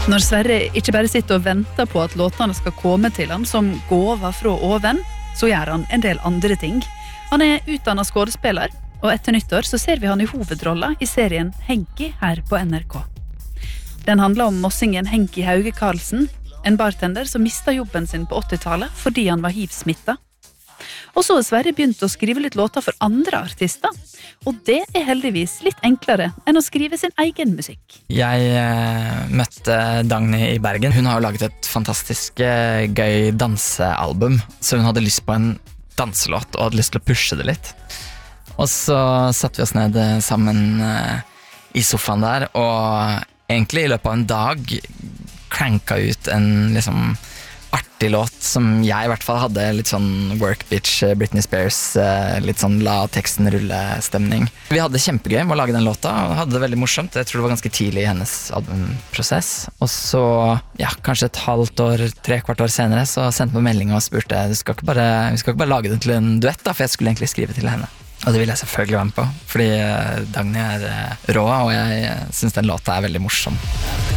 Når Sverre ikke bare sitter og venter på at låtene skal komme til han som gåver fra oven, så gjør han en del andre ting. Han utdannet skådespiller, og etter nyttår så ser vi han i hovedrolla i serien Henki her på NRK. Den handler om mossingen Henki Hauge Karlsen, en bartender som mistet jobben sin på 80-tallet fordi han var HIV-smittet. Og så har Sverre begynt å skrive litt låter for andre artister, og det heldigvis litt enklere enn å skrive sin egen musikk. Jeg møtte Dagny i Bergen. Hun har jo laget et fantastisk gøy dansealbum, så hun hadde lyst på en danselåt og hadde lyst til å pushe det litt. Og så satte vi oss ned sammen i sofaen der, og egentlig i løpet av en dag cranka ut en liksom artig låt som jeg i hvert fall hadde litt sånn work bitch Britney Spears, litt sånn la teksten rulle stemning. Vi hadde kjempegøy med å lage den låta og hadde det veldig morsomt. Jeg tror det var ganske tidlig i hennes albumprosess. Og så, ja, kanskje et halvt år, 3/4 år senere så sendte jeg på melding og spurte vi skal ikke bare lage den til en duett da, for jeg skulle egentlig skrive til henne. Og det ville jeg selvfølgelig være med på, fordi Dagny rå, og jeg synes den låta veldig morsom.